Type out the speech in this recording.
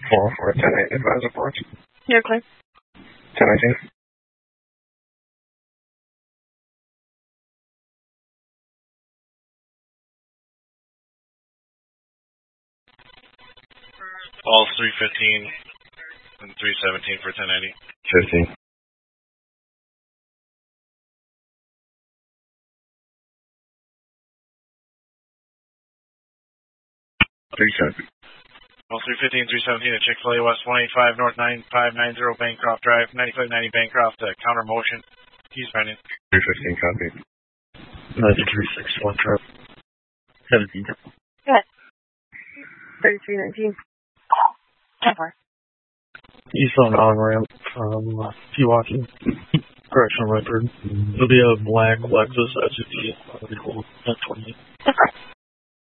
404 1080 advisor port. You're clear. 1019. All 315 and 317 for 1080. 15. 370. All 315, 317 at Chick-fil-A West 185 North 9590 Bancroft Drive, 9590 Bancroft, counter motion. Keys pending. 315 copy. 9361 trap. 17. Go ahead. 3319. 10-4. Eastbound on-ramp from Pewaukee. Correctional record. It'll be a black Lexus SUV. That'll be cool. At 28.